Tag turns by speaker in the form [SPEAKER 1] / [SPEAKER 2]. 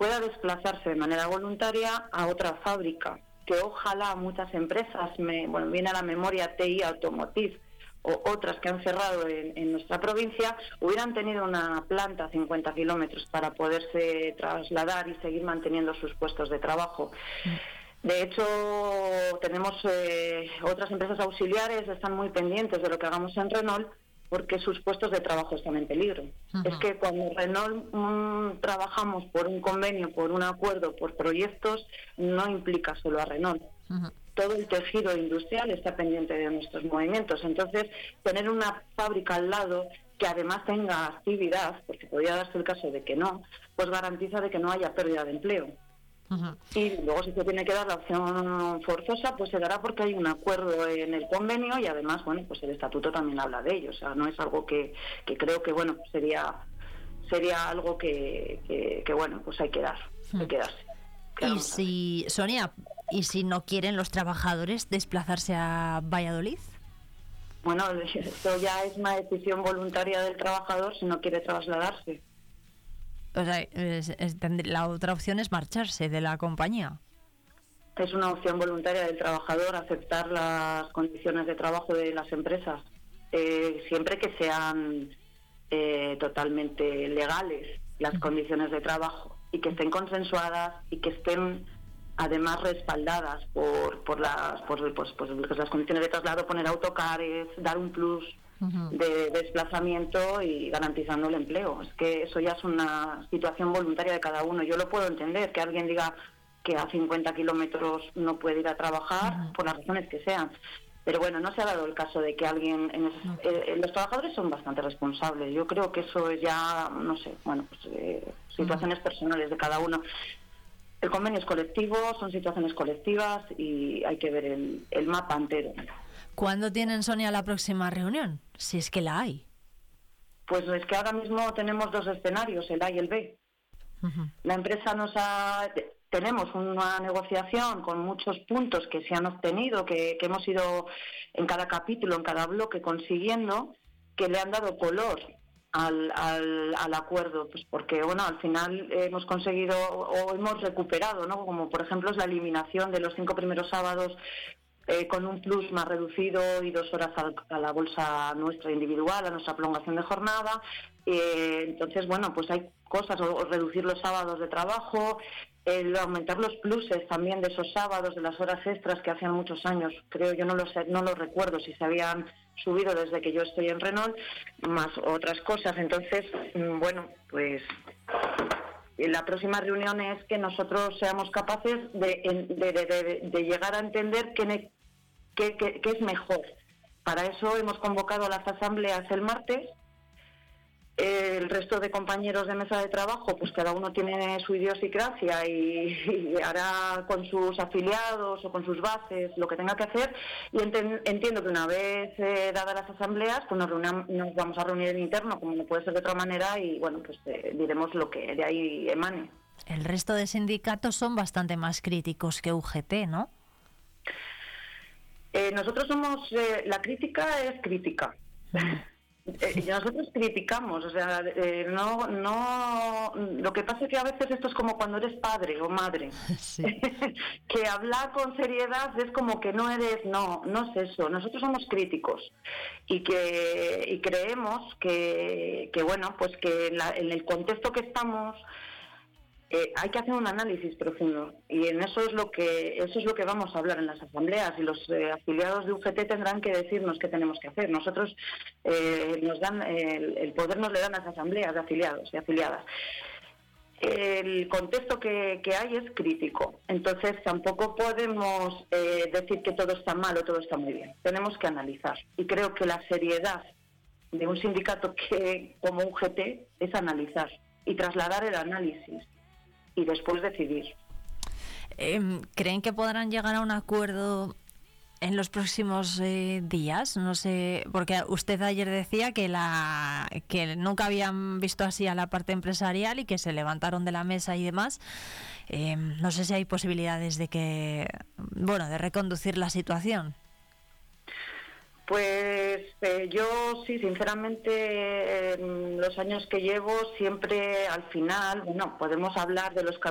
[SPEAKER 1] pueda desplazarse de manera voluntaria a otra fábrica, que ojalá muchas empresas, viene a la memoria TI Automotive o otras que han cerrado en nuestra provincia, hubieran tenido una planta a 50 kilómetros para poderse trasladar y seguir manteniendo sus puestos de trabajo. De hecho, tenemos otras empresas auxiliares, están muy pendientes de lo que hagamos en Renault, porque sus puestos de trabajo están en peligro. Es que cuando Renault trabajamos por un convenio, por un acuerdo, por proyectos, no implica solo a Renault. Todo el tejido industrial está pendiente de nuestros movimientos. Entonces, tener una fábrica al lado que además tenga actividad, porque podría darse el caso de que no, pues garantiza de que no haya pérdida de empleo. Y luego, si se tiene que dar la opción forzosa, pues se dará porque hay un acuerdo en el convenio y además, bueno, pues el estatuto también habla de ello. O sea, no es algo que creo que, bueno, sería algo que bueno, pues hay que darse.
[SPEAKER 2] Y si, Sonia, ¿y si no quieren los trabajadores desplazarse a Valladolid?
[SPEAKER 1] Bueno, esto ya es una decisión voluntaria del trabajador si no quiere trasladarse.
[SPEAKER 2] O sea, la otra opción es marcharse de la compañía.
[SPEAKER 1] Es una opción voluntaria del trabajador aceptar las condiciones de trabajo de las empresas, siempre que sean totalmente legales las condiciones de trabajo y que estén consensuadas y que estén además respaldadas por las condiciones de traslado, poner autocares, dar un plus de desplazamiento y garantizando el empleo. Es que eso ya es una situación voluntaria de cada uno. Yo lo puedo entender, que alguien diga que a 50 kilómetros no puede ir a trabajar por las razones que sean. Pero bueno, no se ha dado el caso de que alguien... los trabajadores son bastante responsables. Yo creo que eso es ya, no sé, bueno, pues situaciones personales de cada uno. El convenio es colectivo, son situaciones colectivas y hay que ver el mapa entero.
[SPEAKER 2] ¿Cuándo tienen, Sonia, la próxima reunión? Si es que la hay.
[SPEAKER 1] Pues es que ahora mismo tenemos dos escenarios, el A y el B. La empresa tenemos una negociación con muchos puntos que se han obtenido, que hemos ido en cada capítulo, en cada bloque consiguiendo, que le han dado color al acuerdo, pues porque bueno, al final hemos conseguido o hemos recuperado, ¿no? Como por ejemplo es la eliminación de los 5 primeros sábados con un plus más reducido y 2 horas a la bolsa nuestra individual, a nuestra prolongación de jornada. Entonces, bueno, pues hay cosas, o reducir los sábados de trabajo, el aumentar los pluses también de esos sábados, de las horas extras que hacían muchos años, creo, yo no lo sé, no lo recuerdo si se habían subido desde que yo estoy en Renault, más otras cosas. Entonces, bueno, pues la próxima reunión es que nosotros seamos capaces de llegar a entender qué es mejor. Para eso hemos convocado a las asambleas el martes. El resto de compañeros de mesa de trabajo, pues cada uno tiene su idiosincrasia y hará con sus afiliados o con sus bases lo que tenga que hacer. Y entiendo que una vez dadas las asambleas, pues nos vamos a reunir en interno, como no puede ser de otra manera, y bueno, pues diremos lo que de ahí emane.
[SPEAKER 2] El resto de sindicatos son bastante más críticos que UGT, ¿no?
[SPEAKER 1] Nosotros somos... la crítica es crítica. Nosotros criticamos, o sea, no. Lo que pasa es que a veces esto es como cuando eres padre o madre, sí. Que hablar con seriedad es como que no eres, no es eso. Nosotros somos críticos y creemos que bueno, pues que en el contexto que estamos hay que hacer un análisis profundo y en eso es lo que vamos a hablar en las asambleas, y los afiliados de UGT tendrán que decirnos qué tenemos que hacer. Nosotros nos dan el poder, nos le dan las asambleas de afiliados y afiliadas. El contexto que hay es crítico, entonces tampoco podemos decir que todo está mal o todo está muy bien. Tenemos que analizar, y creo que la seriedad de un sindicato como UGT es analizar y trasladar el análisis y después decidir.
[SPEAKER 2] ¿Creen que podrán llegar a un acuerdo en los próximos días? No sé, porque usted ayer decía que nunca habían visto así a la parte empresarial y que se levantaron de la mesa y demás. No sé si hay posibilidades de reconducir la situación.
[SPEAKER 1] Pues yo sí, sinceramente, los años que llevo siempre al final, bueno, podemos hablar de los capítulos